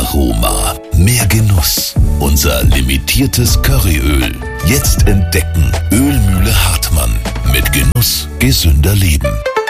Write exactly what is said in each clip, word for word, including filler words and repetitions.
Aroma, mehr Genuss. Unser limitiertes Curryöl. Jetzt entdecken. Ölmühle Hartmann. Mit Genuss gesünder Leben.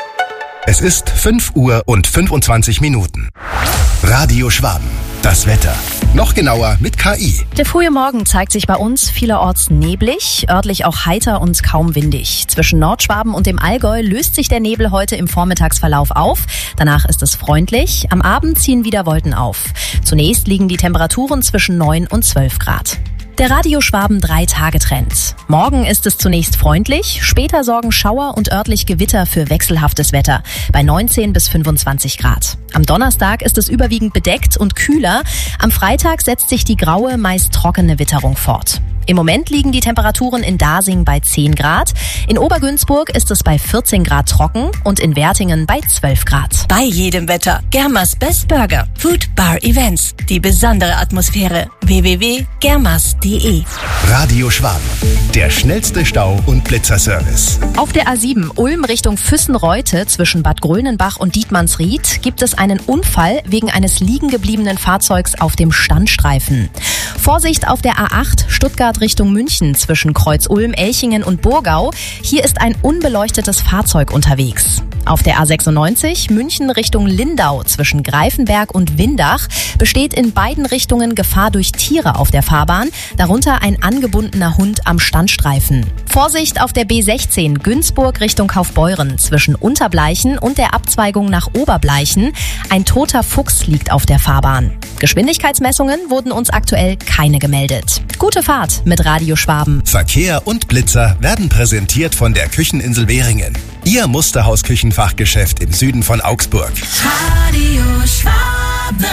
Es ist fünf Uhr und fünfundzwanzig Minuten. Radio Schwaben. Das Wetter. Noch genauer mit K I. Der frühe Morgen zeigt sich bei uns vielerorts neblig, örtlich auch heiter und kaum windig. Zwischen Nordschwaben und dem Allgäu löst sich der Nebel heute im Vormittagsverlauf auf. Danach ist es freundlich. Am Abend ziehen wieder Wolken auf. Zunächst liegen die Temperaturen zwischen neun und zwölf Grad. Der Radio Schwaben drei Tage Trend. Morgen ist es zunächst freundlich, später sorgen Schauer und örtlich Gewitter für wechselhaftes Wetter bei neunzehn bis fünfundzwanzig Grad. Am Donnerstag ist es überwiegend bedeckt und kühler. Am Freitag setzt sich die graue, meist trockene Witterung fort. Im Moment liegen die Temperaturen in Dasing bei zehn Grad, in Obergünzburg ist es bei vierzehn Grad trocken und in Wertingen bei zwölf Grad. Bei jedem Wetter. Germas Best Burger. Food Bar Events. Die besondere Atmosphäre. w w w punkt germas punkt d e. Radio Schwaben. Der schnellste Stau- und Blitzerservice. Auf der A sieben Ulm Richtung Füssen-Reute zwischen Bad Grönenbach und Dietmannsried gibt es einen Unfall wegen eines liegen gebliebenen Fahrzeugs auf dem Standstreifen. Vorsicht auf der A acht Stuttgart Richtung München zwischen Kreuz-Ulm, Elchingen und Burgau. Hier ist ein unbeleuctetes Fahrzeug unterwegs. Auf der A sechsundneunzig München Richtung Lindau zwischen Greifenberg und Windach besteht in beiden Richtungen Gefahr durch Tiere auf der Fahrbahn, darunter ein angebundener Hund am Standstreifen. Vorsicht auf der B sechzehn Günzburg Richtung Kaufbeuren zwischen Unterbleichen und der Abzweigung nach Oberbleichen. Ein toter Fuchs liegt auf der Fahrbahn. Geschwindigkeitsmessungen wurden uns aktuell keine gemeldet. Gute Fahrt mit Radio Schwaben. Verkehr und Blitzer werden präsentiert von der Kücheninsel Währingen. Ihr Musterhaus-Küchenfachgeschäft im Süden von Augsburg. Radio Schwaben,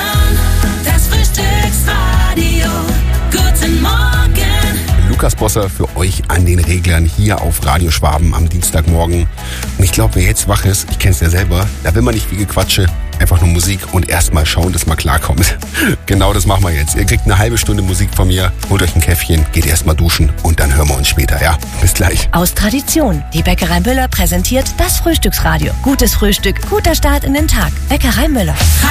das Frühstücksradio. Guten Morgen. Lukas Bosser für euch an den Reglern hier auf Radio Schwaben am Dienstagmorgen. Und ich glaube, wer jetzt wach ist, ich kenne es ja selber, da will man nicht viel Gequatsche, einfach nur Musik und erstmal schauen, dass man klarkommt. Genau das machen wir jetzt. Ihr kriegt eine halbe Stunde Musik von mir, holt euch ein Käffchen, geht erstmal duschen und dann hören wir uns später, ja? Bis gleich. Aus Tradition. Die Bäckerei Müller präsentiert das Frühstücksradio. Gutes Frühstück, guter Start in den Tag. Bäckerei Müller.